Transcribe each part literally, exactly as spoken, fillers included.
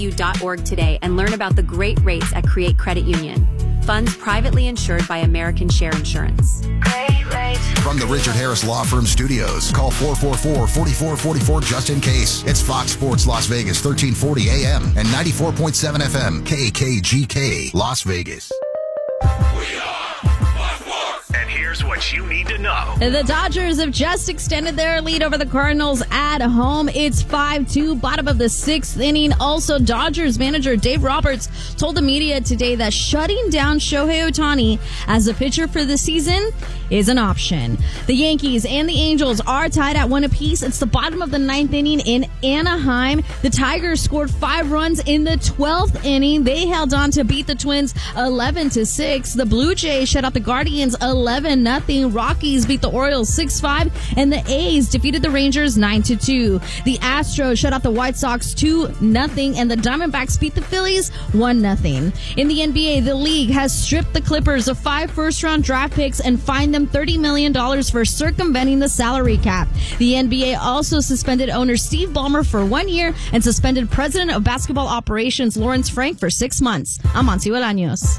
dot org today and learn about the great rates at Create Credit Union. Funds privately insured by American Share Insurance. Great rates. From the Richard Harris Law Firm Studios, call four four four, four four four four just in case. It's Fox Sports Las Vegas, thirteen forty A M and ninety-four point seven F M, K K G K, Las Vegas. We are five four. And here's what you need to know. The Dodgers have just extended their lead over the Cardinals at home. It's five two, bottom of the sixth inning. Also, Dodgers manager Dave Roberts told the media today that shutting down Shohei Ohtani as a pitcher for the season is an option. The Yankees and the Angels are tied at one apiece. It's the bottom of the ninth inning in Anaheim. The Tigers scored five runs in the twelfth inning. They held on to beat the Twins eleven to six. The Blue Jays shut out the Guardians eleven nothing. Rockies beat the Orioles six five, and the A's defeated the Rangers nine to two. The Astros shut out the White Sox two nothing, and the Diamondbacks beat the Phillies one nothing. In the N B A, the league has stripped the Clippers of five first-round draft picks and fined them thirty million dollars for circumventing the salary cap. The N B A also suspended owner Steve Ballmer for one year and suspended president of basketball operations Lawrence Frank for six months. I'm Monty Bolaños.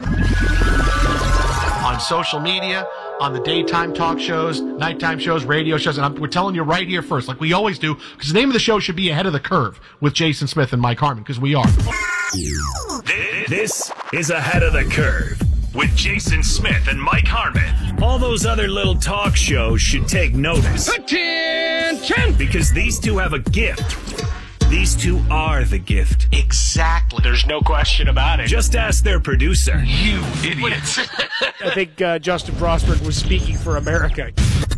On social media, on the daytime talk shows, nighttime shows, radio shows, and I'm, we're telling you right here first, like we always do, because the name of the show should be Ahead of the Curve with Jason Smith and Mike Harmon, because we are. This is Ahead of the Curve with Jason Smith and Mike Harmon. All those other little talk shows should take notice. Attention! Because these two have a gift. These two are the gift. Exactly. There's no question about it. Just ask their producer. You idiots. I think uh, Justin Frostberg was speaking for America.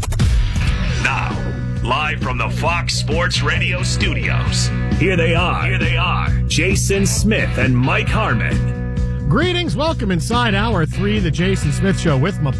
Now, live from the Fox Sports Radio studios, here they are. Here they are. Jason Smith and Mike Harmon. Greetings. Welcome inside hour three, the Jason Smith Show with my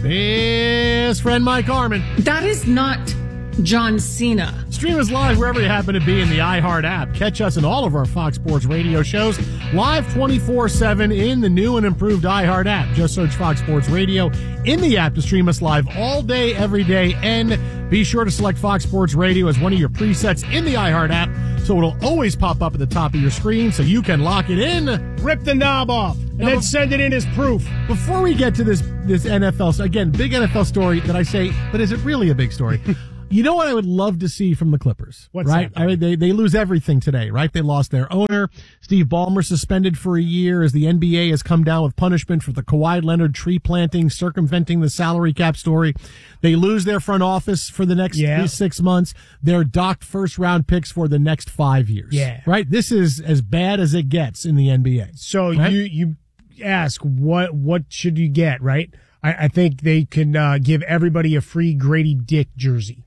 best friend Mike Harmon. That is not John Cena. Stream us live wherever you happen to be in the iHeart app. Catch us in all of our Fox Sports Radio shows live twenty-four seven in the new and improved iHeart app. Just search Fox Sports Radio in the app to stream us live all day, every day. And be sure to select Fox Sports Radio as one of your presets in the iHeart app so it'll always pop up at the top of your screen so you can lock it in. Rip the knob off and now, then send it in as proof. Before we get to this, this N F L, again, big N F L story that I say, but is it really a big story? You know what I would love to see from the Clippers, What's right? that? I mean, they, they lose everything today, right? They lost their owner. Steve Ballmer suspended for a year as the N B A has come down with punishment for the Kawhi Leonard tree planting, circumventing the salary cap story. They lose their front office for the next Yeah. six months. They're docked first round picks for the next five years. Yeah. Right? This is as bad as it gets in the N B A. So right? you you ask what what should you get, right? I, I think they can uh, give everybody a free Grady Dick jersey.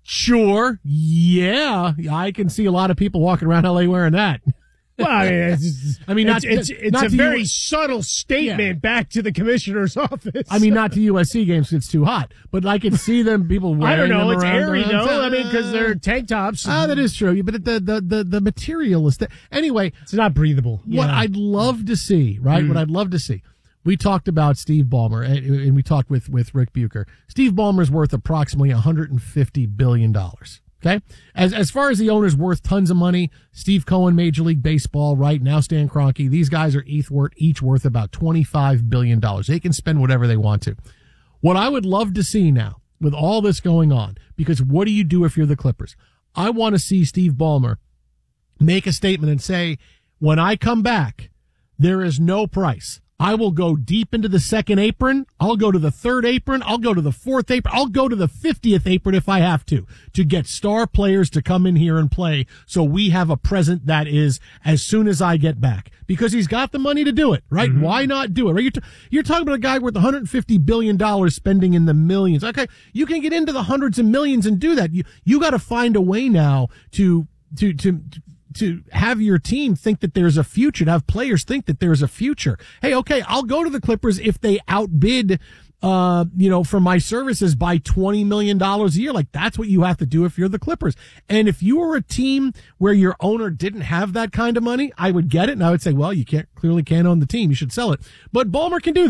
Sure. Yeah. I can see a lot of people walking around L A wearing that. Well, I mean, it's, I mean, not, it's, it's, it's not a to very you, subtle statement yeah. back to the commissioner's office. I mean, not to U S C games because it's too hot, but I can see them, people wearing I don't know. them It's around airy, around. though. I mean, because they're tank tops. Ah, that is true. But the, the, the, the material is that. Anyway. It's not breathable. What yeah. I'd love to see, right? Mm. What I'd love to see. We talked about Steve Ballmer, and we talked with, with Rick Bucher. Steve Ballmer's worth approximately one hundred fifty billion dollars. Okay? As as far as the owner's worth tons of money, Steve Cohen, Major League Baseball, right? Now Stan Kroenke, these guys are each worth, each worth about twenty-five billion dollars. They can spend whatever they want to. What I would love to see now, with all this going on, because what do you do if you're the Clippers? I want to see Steve Ballmer make a statement and say, when I come back, there is no price. I will go deep into the second apron. I'll go to the third apron. I'll go to the fourth apron. I'll go to the fiftieth apron if I have to, to get star players to come in here and play so we have a present that is as soon as I get back. Because he's got the money to do it, right? Mm-hmm. Why not do it? Right? You're, t- you're talking about a guy worth one hundred fifty billion dollars spending in the millions. Okay, you can get into the hundreds of millions and do that. You, you got to find a way now to, to, to, to to have your team think that there's a future, to have players think that there's a future. Hey, okay, I'll go to the Clippers if they outbid, uh, you know, for my services by twenty million dollars a year. Like, that's what you have to do if you're the Clippers. And if you were a team where your owner didn't have that kind of money, I would get it. And I would say, well, you can't, clearly can't own the team. You should sell it. But Ballmer can do that.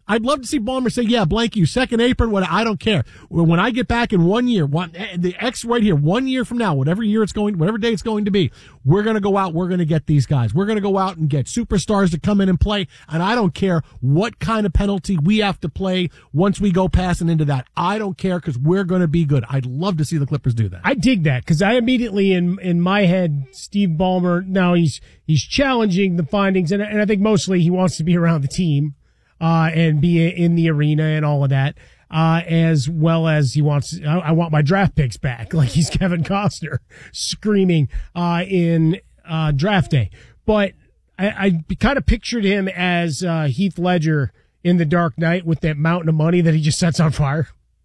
I'd love to see Ballmer say, yeah, blank you, second apron, what, I don't care. When I get back in one year, one, the X right here, one year from now, whatever year it's going, whatever day it's going to be, we're going to go out, we're going to get these guys. We're going to go out and get superstars to come in and play, and I don't care what kind of penalty we have to play once we go passing into that. I don't care because we're going to be good. I'd love to see the Clippers do that. I dig that because I immediately, in in my head, Steve Ballmer, now he's he's challenging the findings, and, and I think mostly he wants to be around the team. Uh, and be in the arena and all of that, uh, as well as he wants, I, I want my draft picks back, like he's Kevin Costner screaming, uh, in, uh, draft day. But I, I kind of pictured him as, uh, Heath Ledger in The Dark Knight with that mountain of money that he just sets on fire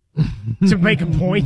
to make a point.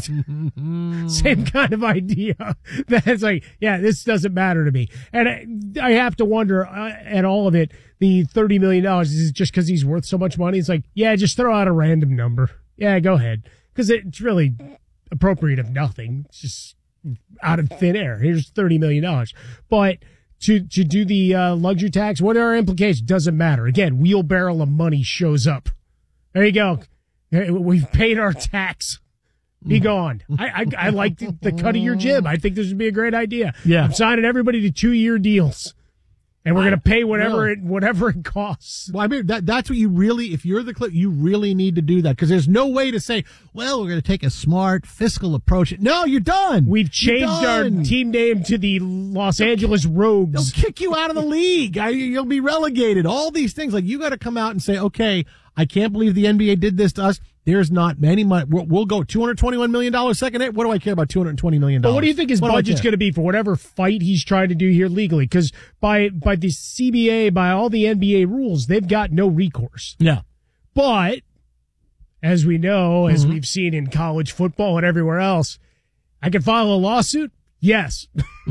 Same kind of idea. That's like, yeah, this doesn't matter to me. And I, I have to wonder uh, at all of it, the thirty million dollars is just because he's worth so much money. It's like, yeah, just throw out a random number. Yeah, go ahead. Because it's really appropriate of nothing. It's just out of thin air. Here's thirty million dollars. But to, to do the uh, luxury tax, what are our implications? Doesn't matter. Again, wheelbarrow of money shows up. There you go. We've paid our tax. Be gone. I I, I like the, the cut of your jib. I think this would be a great idea. Yeah. I'm signing everybody to two-year deals. And we're going to pay whatever Really? it whatever it costs. Well, I mean, that, that's what you really, if you're the Clip, you really need to do that because there's no way to say, well, we're going to take a smart fiscal approach. No, you're done. We've changed our team name to the Los Angeles Rogues. They'll kick you out of the league. I, you'll be relegated. All these things. Like, you got to come out and say, okay, I can't believe the N B A did this to us. There's not many money. We'll, we'll go two hundred twenty-one million dollars second. What do I care about two hundred twenty million dollars? But what do you think his What do I budget's care? going to be for whatever fight he's trying to do here legally? Because by, by the C B A, by all the N B A rules, they've got no recourse. Yeah. But, as we know, as Mm-hmm. we've seen in college football and everywhere else, I can file a lawsuit? Yes.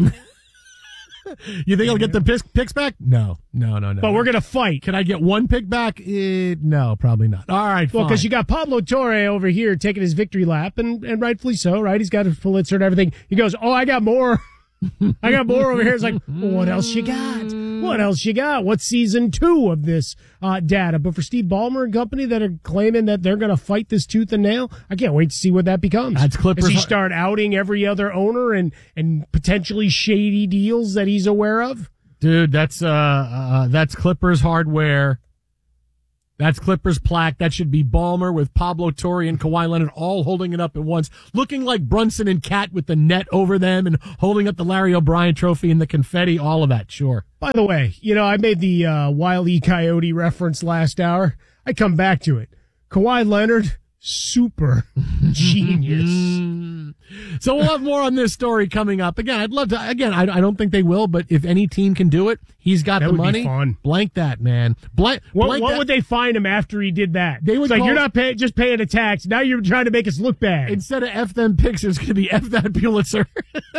You think I'll get the picks, picks back? No, no, no, no. But we're going to fight. Can I get one pick back? Eh, no, probably not. All right, Well, fine. because you got Pablo Torre over here taking his victory lap, and, and rightfully so, right? He's got his Pulitzer and everything. He goes, oh, I got more. I got more over here. It's like, well, what else you got? What else you got? What's season two of this uh, data? But for Steve Ballmer and company that are claiming that they're going to fight this tooth and nail, I can't wait to see what that becomes. That's Clippers. Does he start outing every other owner and, and potentially shady deals that he's aware of? Dude, that's uh, uh that's Clippers hardware. That's Clippers plaque. That should be Ballmer with Pablo Torre and Kawhi Leonard all holding it up at once, looking like Brunson and Cat with the net over them and holding up the Larry O'Brien trophy and the confetti, all of that, sure. By the way, you know, I made the uh, Wile E. Coyote reference last hour. I come back to it. Kawhi Leonard, super genius. So we'll have more on this story coming up. Again, I'd love to, again, I, I don't think they will, but if any team can do it, he's got That the would be money. fun. Blank that, man. Blank, What, blank what that. would they fine him after he did that? They would it's like, call- you're not pay, just paying a tax. Now you're trying to make us look bad. Instead of F them picks, it's going to be F that Pulitzer.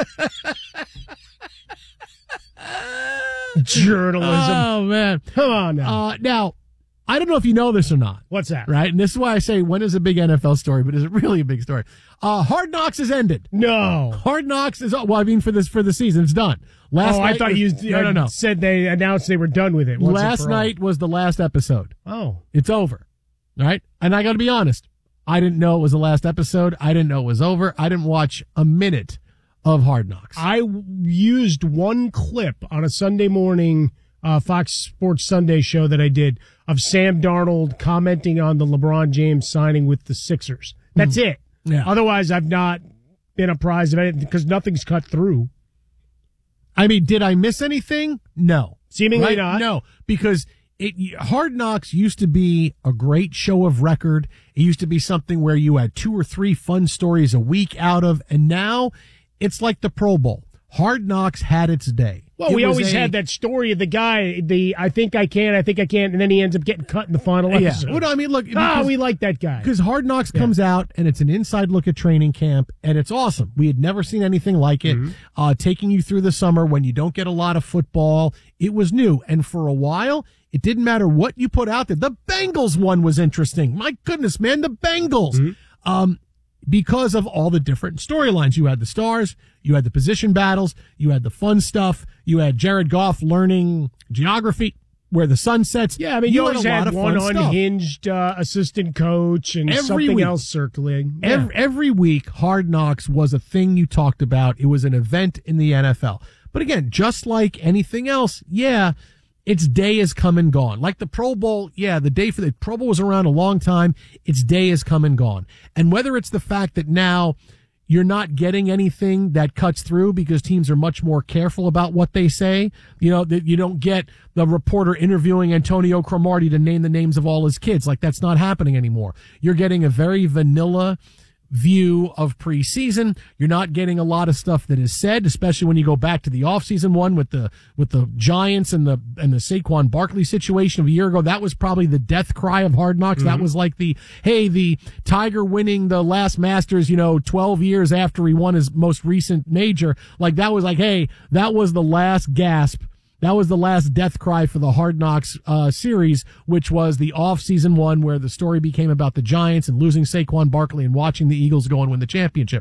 Journalism. Oh, man. Come on now. Uh, now, I don't know if you know this or not. What's that? Right? And this is why I say, when is a big N F L story, but is it really a big story? Uh, Hard Knocks has ended. No. Hard Knocks is, well, I mean, for this, for the season, it's done. Last oh, night I thought was, you no, no, no. said they announced they were done with it. once and Last for all. night was the last episode. Oh. It's over. Right? And I got to be honest. I didn't know it was the last episode. I didn't know it was over. I didn't watch a minute of Hard Knocks. I w- used one clip on a Sunday morning uh, Fox Sports Sunday show that I did of Sam Darnold commenting on the LeBron James signing with the Sixers. That's Mm. it. Yeah. Otherwise, I've not been apprised of it because nothing's cut through. I mean, did I miss anything? No. Seemingly Right? not. No, because it Hard Knocks used to be a great show of record. It used to be something where you had two or three fun stories a week out of, and now it's like the Pro Bowl. Hard Knocks had its day. Well, It we was always a- had that story of the guy, the I think I can, I think I can, and then he ends up getting cut in the final Yeah. episode. Well, no, I mean, look, ah, because- we like that guy. Because Hard Knocks comes out and it's an inside look at training camp and it's awesome. We had never seen anything like it. Mm-hmm. Uh, taking you through the summer when you don't get a lot of football. It was new. And for a while, it didn't matter what you put out there. The Bengals one was interesting. My goodness, man, the Bengals. Mm-hmm. Um, because of all the different storylines. You had the stars, you had the position battles, you had the fun stuff, you had Jared Goff learning geography. where the sun sets. Yeah, I mean, you, you had always a lot had of one fun unhinged uh, assistant coach and every something week, else circling. Yeah. Every, every week, Hard Knocks was a thing you talked about. It was an event in the N F L. But again, just like anything else, yeah, its day has come and gone. Like the Pro Bowl, yeah, the day for the Pro Bowl was around a long time. Its day has come and gone. And whether it's the fact that now you're not getting anything that cuts through because teams are much more careful about what they say. You know, that you don't get the reporter interviewing Antonio Cromartie to name the names of all his kids. Like, that's not happening anymore. You're getting a very vanilla view of preseason. You're not getting a lot of stuff that is said, especially when you go back to the offseason one with the with the Giants and the and the Saquon Barkley situation of a year ago. That was probably the death cry of Hard Knocks. Mm-hmm. That was like the, hey, the Tiger winning the last Masters, you know, twelve years after he won his most recent major. Like, that was like, hey, that was the last gasp. That was the last death cry for the Hard Knocks uh, series, which was the off-season one where the story became about the Giants and losing Saquon Barkley and watching the Eagles go and win the championship.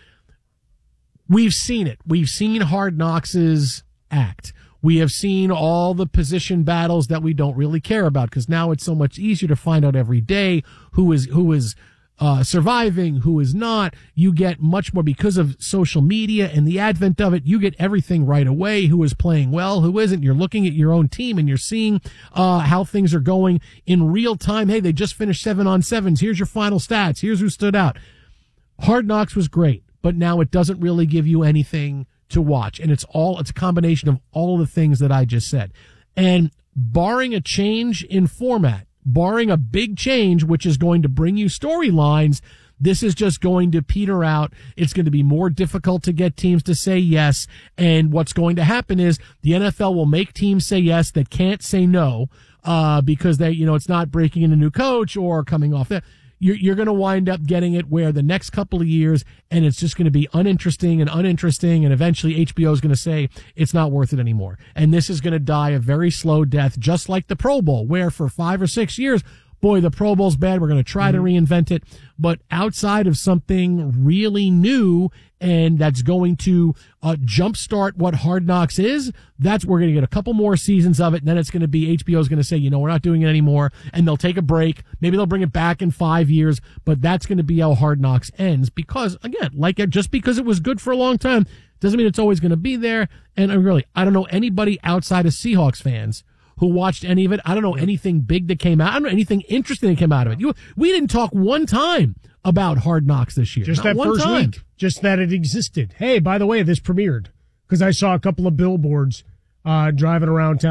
We've seen it. We've seen Hard Knocks' act. We have seen all the position battles that we don't really care about because now it's so much easier to find out every day who is who is Uh, surviving, who is not. You get much more because of social media and the advent of it. You get everything right away. Who is playing well, who isn't. You're looking at your own team and you're seeing uh, how things are going in real time. Hey, they just finished seven on sevens. Here's your final stats. Here's who stood out. Hard Knocks was great, but now it doesn't really give you anything to watch. And it's all, it's a combination of all the things that I just said. And barring a change in format, barring a big change, which is going to bring you storylines, this is just going to peter out. It's going to be more difficult to get teams to say yes. And what's going to happen is the N F L will make teams say yes that can't say no, uh, because they, you know, it's not breaking in a new coach or coming off that. You're, you're going to wind up getting it where the next couple of years, and it's just going to be uninteresting and uninteresting, and eventually H B O is going to say it's not worth it anymore. And this is going to die a very slow death, just like the Pro Bowl, where for five or six years, boy, the Pro Bowl's bad. We're going to try mm-hmm. to reinvent it. But outside of something really new and that's going to uh, jumpstart what Hard Knocks is, that's we're going to get a couple more seasons of it. And then it's going to be H B O's going to say, you know, we're not doing it anymore. And they'll take a break. Maybe they'll bring it back in five years. But that's going to be how Hard Knocks ends. Because, again, like just because it was good for a long time doesn't mean it's always going to be there. And I really, I don't know anybody outside of Seahawks fans who watched any of it. I don't know anything big that came out. I don't know anything interesting that came out of it. You, we didn't talk one time about Hard Knocks this year. Just Not that one first time. week. Just that it existed. Hey, by the way, this premiered. Because I saw a couple of billboards uh, driving around town.